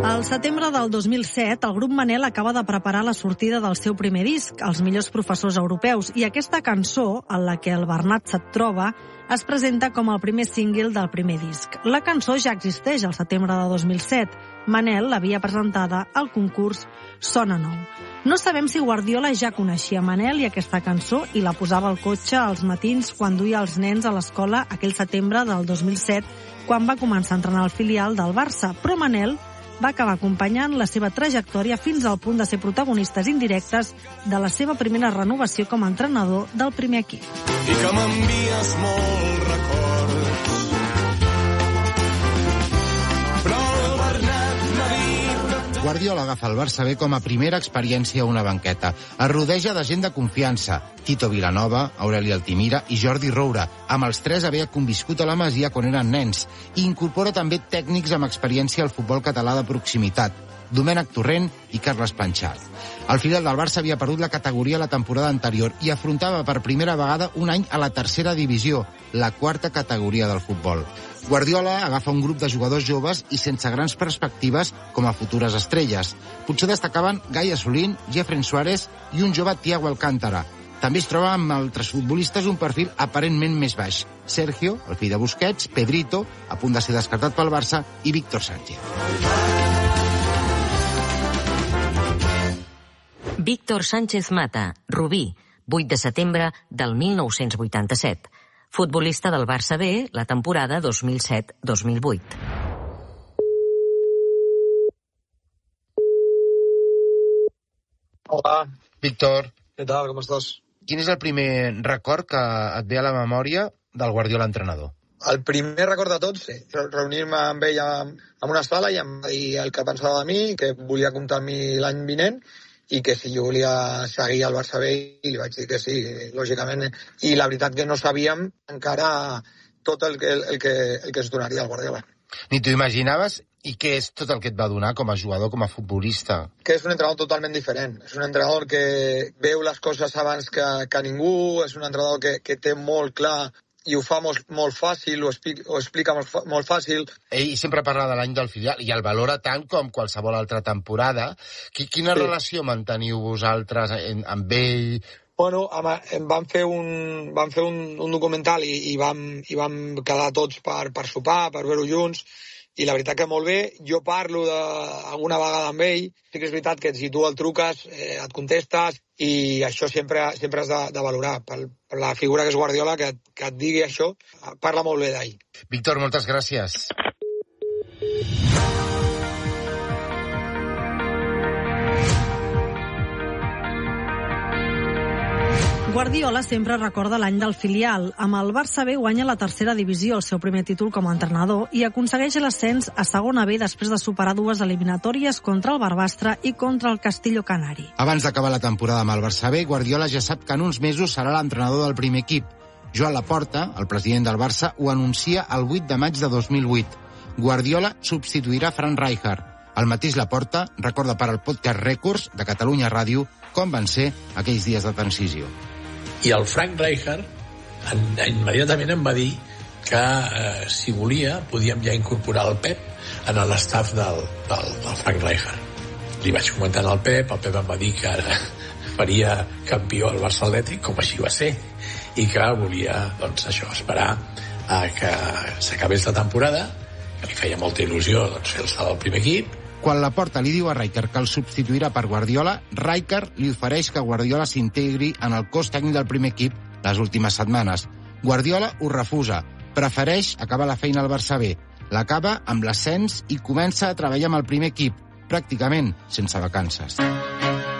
Al setembre del 2007, el grup Manel acaba de preparar la sortida del seu primer disc, Els millors professors europeus, i aquesta cançó, en la que el Bernat se't troba, es presenta com el primer single del primer disc. La cançó ja existeix al setembre de 2007. Manel l'havia presentada al concurs Sona Nou. No sabem si Guardiola ja coneixia Manel i aquesta cançó i la posava al cotxe als matins quan duia els nens a l'escola aquell setembre del 2007, quan va començar a entrenar al filial del Barça, però Manel va acabar acompanyant la seva trajectòria fins al punt de ser protagonistes indirectes de la seva primera renovació com a entrenador del primer equip. I que m'envies molts records. Però el Bernat m'ha dit... Guardiola agafa el Barça B com a primera experiència a una banqueta. Es rodeja de gent de confiança. Tito Vilanova, Aureli Altimira i Jordi Roura. Amb els tres havia conviscut a la Masia quan eren nens. I incorpora també tècnics amb experiència al futbol català de proximitat. Domènec Torrent i Carles Planchart. El filial del Barça havia perdut la categoria la temporada anterior i afrontava per primera vegada un any a la tercera divisió, la quarta categoria del futbol. Guardiola agafa un grup de jugadors joves i sense grans perspectives com a futures estrelles. Potser destacaven Gai Assolín, Jeffrey Suárez i un jove Thiago Alcántara. També es troba amb altres futbolistes un perfil aparentment més baix. Sergio, el fill de Busquets, Pedrito, a punt de ser descartat pel Barça, i Víctor Sánchez. Víctor Sánchez Mata, Rubí, 8 de setembre del 1987. Futbolista del Barça B, la temporada 2007-2008. Hola. Víctor. Què tal, com estàs? Quin és el primer record que et ve a la memòria del Guardiola entrenador? El primer record de tots, sí. Reunir-me amb ell en una sala i em va dir el que pensava de mi, que volia comptar amb mi l'any vinent i que si jo volia seguir al Barça B, i li vaig dir que sí, lògicament. I la veritat que no sabíem encara tot el que es donaria al Guardiola. Ni t'ho imaginaves? I què és tot el que et va donar com a jugador, com a futbolista? Que és un entrenador totalment diferent. És un entrenador que veu les coses abans que ningú, és un entrenador que té molt clar i ho fa molt fàcil, ho explica molt fàcil. Ell sempre parla de l'any del filial i el valora tant com qualsevol altra temporada. Quina relació manteniu vosaltres amb ell? Bueno, vam fer un documental i vam quedar tots per sopar, per veure-ho junts, i la veritat que molt bé. Jo parlo alguna vegada amb ell. Sí que és veritat que si tu el truques, et contestes, i això sempre has de valorar. Per la figura que és Guardiola, que et digui això, parla molt bé d'ell. Víctor, moltes gràcies. Guardiola sempre recorda l'any del filial. Amb el Barça B guanya la tercera divisió, el seu primer títol com a entrenador, i aconsegueix l'ascens a segona B després de superar dues eliminatòries contra el Barbastre i contra el Castillo Canari. Abans d'acabar la temporada amb el Barça B, Guardiola ja sap que en uns mesos serà l'entrenador del primer equip. Joan Laporta, el president del Barça, ho anuncia el 8 de maig de 2008. Guardiola substituirà Frank Rijkaard. El mateix Laporta recorda per al podcast Records de Catalunya Ràdio com van ser aquells dies de transició. I el Frank Rijkaard immediatament em va dir que si volia podíem ja incorporar el Pep en l'estaf del Frank Rijkaard. Li vaig comentar al Pep, el Pep em va dir que ara faria campió al Barça Atlètic, com així va ser, i que volia, doncs, això, esperar a que s'acabés la temporada, que li feia molta il·lusió fer el salt al primer equip. Quan Laporta li diu a Rijkaard que el substituirà per Guardiola, Rijkaard li ofereix que Guardiola s'integri en el cos tècnic del primer equip les últimes setmanes. Guardiola ho refusa, prefereix acabar la feina al Barça B. L'acaba amb l'ascens i comença a treballar amb el primer equip, pràcticament sense vacances.